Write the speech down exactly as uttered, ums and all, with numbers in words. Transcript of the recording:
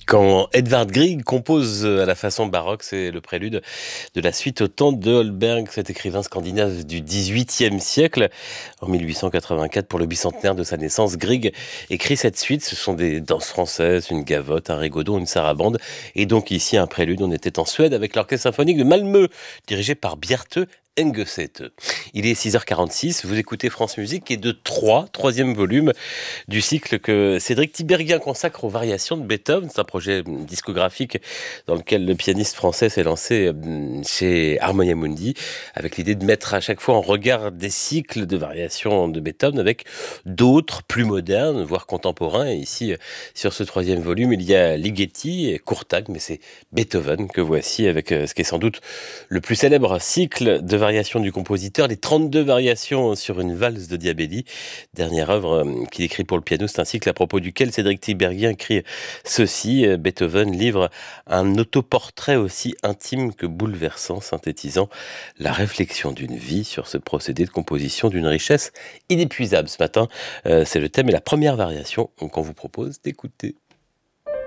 Quand Edvard Grieg compose à la façon baroque, c'est le prélude de la suite au temps de Holberg, cet écrivain scandinave du dix-huitième siècle. En mille huit cent quatre-vingt-quatre, pour le bicentenaire de sa naissance, Grieg écrit cette suite. Ce sont des danses françaises, une gavotte, un rigodon, une sarabande. Et donc ici, un prélude. On était en Suède avec l'orchestre symphonique de Malmö, dirigé par Bjarte Engeset. Il est six heures quarante-six, vous écoutez France Musique et de trois, troisième volume du cycle que Cédric Tiberghien consacre aux variations de Beethoven. C'est un projet discographique dans lequel le pianiste français s'est lancé chez Harmonia Mundi avec l'idée de mettre à chaque fois en regard des cycles de variations de Beethoven avec d'autres plus modernes, voire contemporains. Et ici, sur ce troisième volume, il y a Ligeti et Courtag, mais c'est Beethoven que voici avec ce qui est sans doute le plus célèbre cycle de variations du compositeur, les trente-deux variations sur une valse de Diabelli, dernière œuvre qu'il écrit pour le piano. C'est un cycle à propos duquel Cédric Tiberghien écrit ceci: Beethoven livre un autoportrait aussi intime que bouleversant, synthétisant la réflexion d'une vie sur ce procédé de composition d'une richesse inépuisable. Ce matin, euh, c'est le thème et la première variation qu'on vous propose d'écouter.